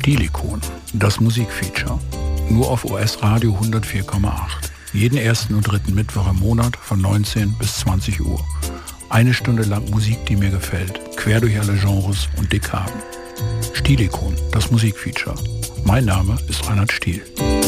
Stilikon, das Musikfeature. Nur auf OS Radio 104,8. Jeden ersten und dritten Mittwoch im Monat von 19 bis 20 Uhr. Eine Stunde lang Musik, die mir gefällt, quer durch alle Genres und Dekaden. Stilikon, das Musikfeature. Mein Name ist Reinhard Stiel.